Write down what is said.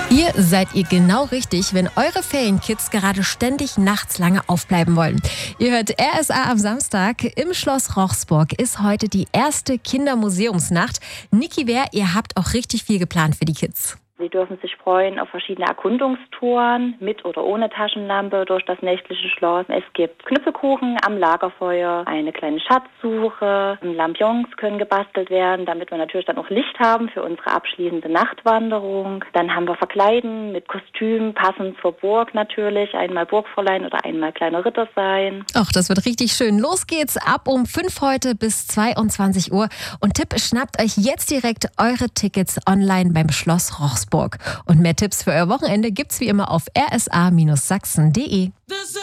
Ihr seid ihr genau richtig, wenn eure Ferienkids gerade ständig nachts lange aufbleiben wollen. Ihr hört RSA am Samstag. Im Schloss Rochsburg ist heute die erste Kindermuseumsnacht. Niki Wehr, ihr habt auch richtig viel geplant für die Kids. Sie dürfen sich freuen auf verschiedene Erkundungstouren mit oder ohne Taschenlampe durch das nächtliche Schloss. Es gibt Knüppelkuchen am Lagerfeuer, eine kleine Schatzsuche, Lampions können gebastelt werden, damit wir natürlich dann auch Licht haben für unsere abschließende Nachtwanderung. Dann haben wir Verkleiden mit Kostüm, passend zur Burg natürlich, einmal Burgfräulein oder einmal kleiner Ritter sein. Ach, das wird richtig schön. Los geht's ab um 5 heute bis 22 Uhr. Und Tipp, schnappt euch jetzt direkt eure Tickets online beim Schloss Rochsburg. Und mehr Tipps für euer Wochenende gibt's wie immer auf rsa-sachsen.de.